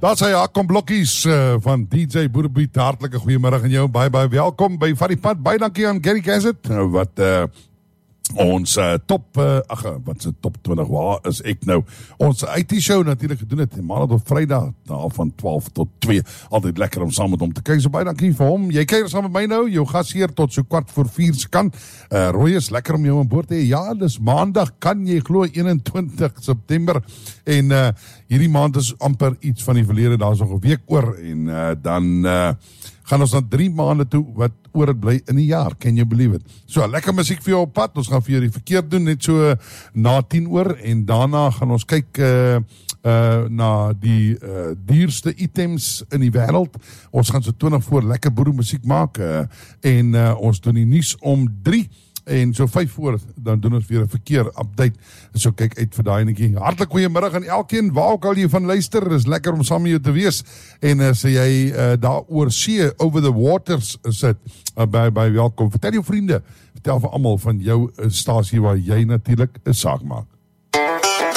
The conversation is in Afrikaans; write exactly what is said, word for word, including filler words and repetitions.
Daar sê Jakom Blokkies uh, van D J Boerebiet, hartelike goeiemiddag aan jou, baie baie welkom by Van die Pad, baie dankie aan Gary Cassett, uh, wat uh, ons uh, top, uh, ach, wat is top twintig, waar is ek nou, ons I T show natuurlijk gedoen het, maandag tot vrijdag, nou, van twaalf tot twee, altyd lekker om saam met hom te kyk, so baie dankie vir hom, jy kyk saam met my nou, jou gas hier tot so kwart voor vier se kant, uh, Roy is lekker om jou aan boord te hê, ja, dis maandag, kan jy glo eenentwintig September, en uh, hierdie maand is amper iets van die verlede, daar is nog 'n week oor, en uh, dan uh, gaan ons na drie maande toe, wat oor het bly in die jaar, can you believe it? So, lekker muziek vir jou op pad, ons gaan vir jou die verkeer doen, net so na tien oor, en daarna gaan ons kyk uh, uh, na die uh, dierste items in die wêreld, ons gaan so twintig voor lekker boere muziek maak, uh, en uh, ons doen die nuus om drie, en so vyf voor, dan doen ons weer 'n verkeer update, so kyk uit vir daai netjie. Hartlik goeiemiddag aan elkeen, waar ook al jy van luister, is lekker om saam met jou te wees, en as jy uh, daar oor see, over the waters sit, uh, by, by welkom, vertel jou vriende, vertel vir almal van jou uh, stasie waar jy natuurlik 'n saak maak.